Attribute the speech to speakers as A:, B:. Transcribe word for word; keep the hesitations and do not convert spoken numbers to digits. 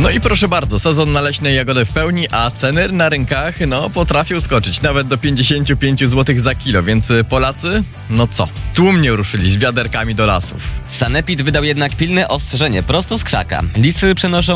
A: No i proszę bardzo, sezon na leśne jagody w pełni, a ceny na rynkach, no, potrafią skoczyć nawet do pięćdziesiąt pięć złotych za kilo, więc Polacy, no co, tłumnie ruszyli z wiaderkami do lasów.
B: Sanepid wydał jednak pilne ostrzeżenie prosto z krzaka. Lisy przenoszą